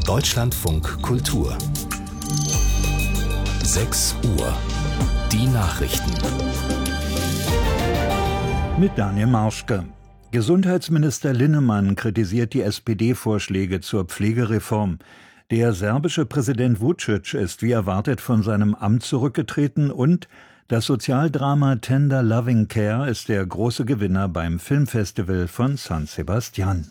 Deutschlandfunk Kultur 6 Uhr. Die Nachrichten. Mit Daniel Marschke. Gesundheitsminister Linnemann kritisiert die SPD-Vorschläge zur Pflegereform. Der serbische Präsident Vučić ist wie erwartet von seinem Amt zurückgetreten und das Sozialdrama Tender Loving Care ist der große Gewinner beim Filmfestival von San Sebastián.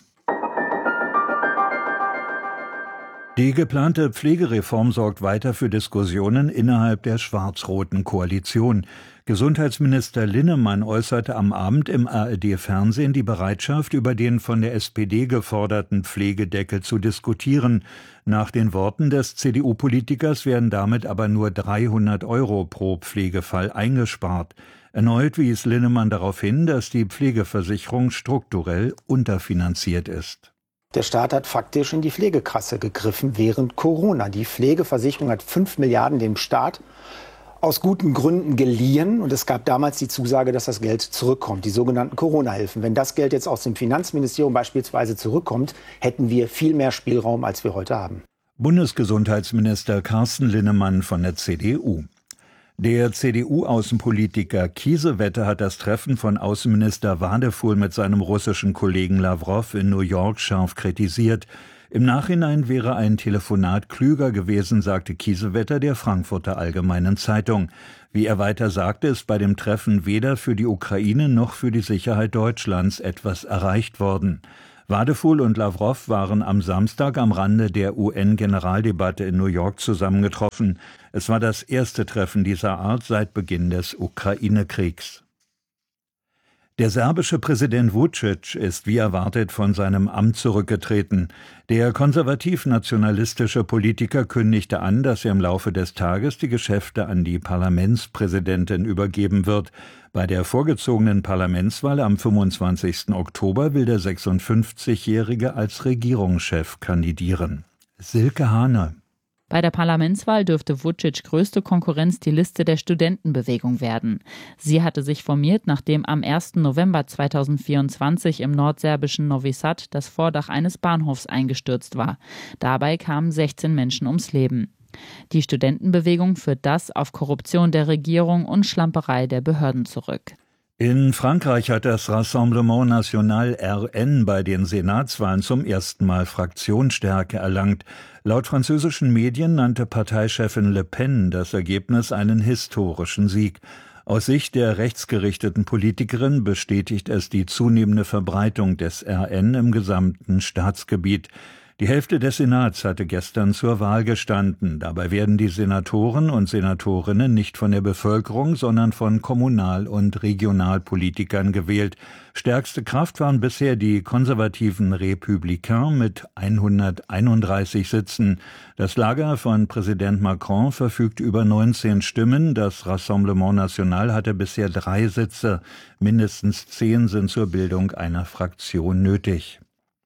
Die geplante Pflegereform sorgt weiter für Diskussionen innerhalb der schwarz-roten Koalition. Gesundheitsminister Linnemann äußerte am Abend im ARD-Fernsehen die Bereitschaft, über den von der SPD geforderten Pflegedeckel zu diskutieren. Nach den Worten des CDU-Politikers werden damit aber nur 300 € pro Pflegefall eingespart. Erneut wies Linnemann darauf hin, dass die Pflegeversicherung strukturell unterfinanziert ist. Der Staat hat faktisch in die Pflegekasse gegriffen während Corona. Die Pflegeversicherung hat 5 Milliarden dem Staat aus guten Gründen geliehen. Und es gab damals die Zusage, dass das Geld zurückkommt, die sogenannten Corona-Hilfen. Wenn das Geld jetzt aus dem Finanzministerium beispielsweise zurückkommt, hätten wir viel mehr Spielraum, als wir heute haben. Bundesgesundheitsminister Carsten Linnemann von der CDU. Der CDU-Außenpolitiker Kiesewetter hat das Treffen von Außenminister Wadefuhl mit seinem russischen Kollegen Lawrow in New York scharf kritisiert. Im Nachhinein wäre ein Telefonat klüger gewesen, sagte Kiesewetter der Frankfurter Allgemeinen Zeitung. Wie er weiter sagte, ist bei dem Treffen weder für die Ukraine noch für die Sicherheit Deutschlands etwas erreicht worden. Wadefuhl und Lawrow waren am Samstag am Rande der UN-Generaldebatte in New York zusammengetroffen. Es war das erste Treffen dieser Art seit Beginn des Ukraine-Kriegs. Der serbische Präsident Vučić ist wie erwartet von seinem Amt zurückgetreten. Der konservativ-nationalistische Politiker kündigte an, dass er im Laufe des Tages die Geschäfte an die Parlamentspräsidentin übergeben wird. Bei der vorgezogenen Parlamentswahl am 25. Oktober will der 56-Jährige als Regierungschef kandidieren. Silke Hane. Bei der Parlamentswahl dürfte Vučić größte Konkurrenz die Liste der Studentenbewegung werden. Sie hatte sich formiert, nachdem am 1. November 2024 im nordserbischen Novi Sad das Vordach eines Bahnhofs eingestürzt war. Dabei kamen 16 Menschen ums Leben. Die Studentenbewegung führt das auf Korruption der Regierung und Schlamperei der Behörden zurück. In Frankreich hat das Rassemblement National RN bei den Senatswahlen zum ersten Mal Fraktionsstärke erlangt. Laut französischen Medien nannte Parteichefin Le Pen das Ergebnis einen historischen Sieg. Aus Sicht der rechtsgerichteten Politikerin bestätigt es die zunehmende Verbreitung des RN im gesamten Staatsgebiet. Die Hälfte des Senats hatte gestern zur Wahl gestanden. Dabei werden die Senatoren und Senatorinnen nicht von der Bevölkerung, sondern von Kommunal- und Regionalpolitikern gewählt. Stärkste Kraft waren bisher die konservativen Républicains mit 131 Sitzen. Das Lager von Präsident Macron verfügt über 19 Stimmen. Das Rassemblement National hatte bisher 3 Sitze. Mindestens 10 sind zur Bildung einer Fraktion nötig.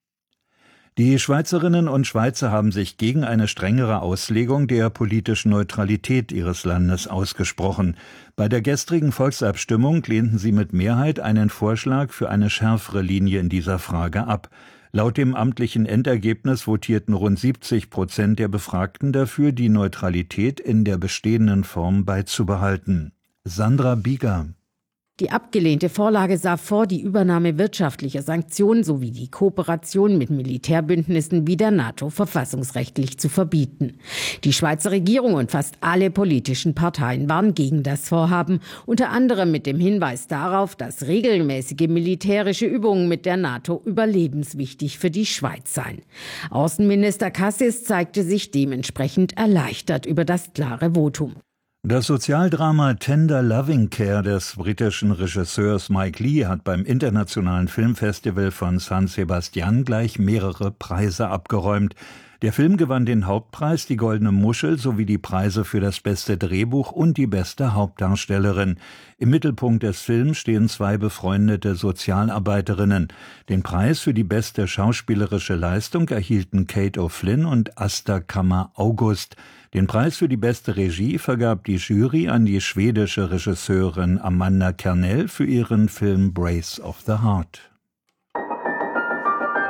Die Schweizerinnen und Schweizer haben sich gegen eine strengere Auslegung der politischen Neutralität ihres Landes ausgesprochen. Bei der gestrigen Volksabstimmung lehnten sie mit Mehrheit einen Vorschlag für eine schärfere Linie in dieser Frage ab. Laut dem amtlichen Endergebnis votierten rund 70% der Befragten dafür, die Neutralität in der bestehenden Form beizubehalten. Sandra Bieger. Die abgelehnte Vorlage sah vor, die Übernahme wirtschaftlicher Sanktionen sowie die Kooperation mit Militärbündnissen wie der NATO verfassungsrechtlich zu verbieten. Die Schweizer Regierung und fast alle politischen Parteien waren gegen das Vorhaben, unter anderem mit dem Hinweis darauf, dass regelmäßige militärische Übungen mit der NATO überlebenswichtig für die Schweiz seien. Außenminister Cassis zeigte sich dementsprechend erleichtert über das klare Votum. Das Sozialdrama Tender Loving Care des britischen Regisseurs Mike Leigh hat beim internationalen Filmfestival von San Sebastián gleich mehrere Preise abgeräumt. Der Film gewann den Hauptpreis, die Goldene Muschel sowie die Preise für das beste Drehbuch und die beste Hauptdarstellerin. Im Mittelpunkt des Films stehen 2 befreundete Sozialarbeiterinnen. Den Preis für die beste schauspielerische Leistung erhielten Kate O'Flynn und Asta Kammer-August. Den Preis für die beste Regie vergab die Jury an die schwedische Regisseurin Amanda Kernell für ihren Film Brace of the Heart.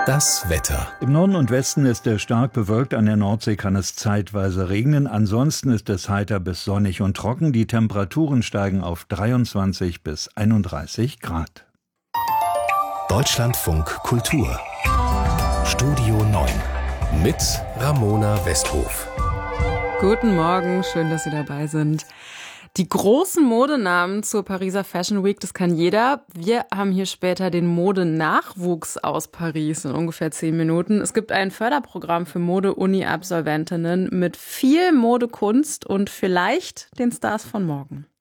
Das Wetter. Im Norden und Westen ist es stark bewölkt, an der Nordsee kann es zeitweise regnen. Ansonsten ist es heiter bis sonnig und trocken. Die Temperaturen steigen auf 23 bis 31 Grad. Deutschlandfunk Kultur. Studio 9 mit Ramona Westhof. Guten Morgen, schön, dass Sie dabei sind. Die großen Modenamen zur Pariser Fashion Week, das kann jeder. Wir haben hier später den Modenachwuchs aus Paris in ungefähr 10 Minuten. Es gibt ein Förderprogramm für Mode-Uni-Absolventinnen mit viel Modekunst und vielleicht den Stars von morgen.